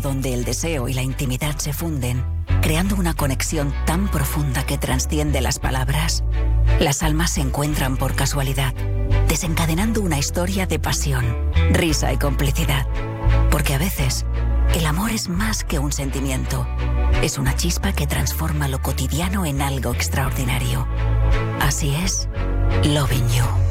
donde el deseo y la intimidad se funden, creando una conexión tan profunda que trasciende las palabras. Las almas se encuentran por casualidad, desencadenando una historia de pasión, risa y complicidad. Porque a veces, el amor es más que un sentimiento. Es una chispa que transforma lo cotidiano en algo extraordinario. Así es, Loving You.